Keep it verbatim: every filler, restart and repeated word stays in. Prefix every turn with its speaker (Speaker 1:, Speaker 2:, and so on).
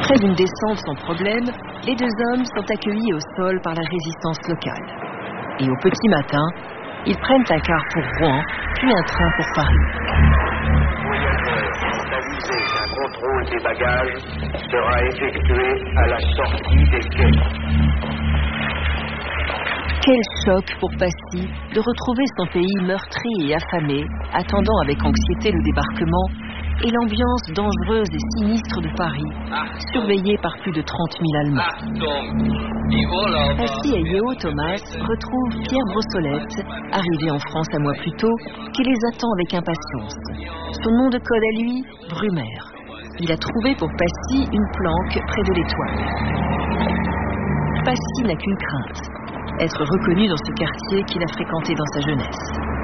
Speaker 1: Après une descente sans problème, les deux hommes sont accueillis au sol par la résistance locale. Et au petit matin, ils prennent un car pour Rouen, puis un train pour Paris.
Speaker 2: Voyageurs, avisés qu'un contrôle des bagages sera effectué à la sortie des quais.
Speaker 1: Quel choc pour Passy de retrouver son pays meurtri et affamé, attendant avec anxiété le débarquement, et l'ambiance dangereuse et sinistre de Paris, surveillée par plus de trente mille Allemands. Passy et Yeo Thomas retrouvent Pierre Brossolette, arrivé en France un mois plus tôt, qui les attend avec impatience. Son nom de code à lui, Brumaire. Il a trouvé pour Passy une planque près de l'Étoile. Passy n'a qu'une crainte, être reconnu dans ce quartier qu'il a fréquenté dans sa jeunesse.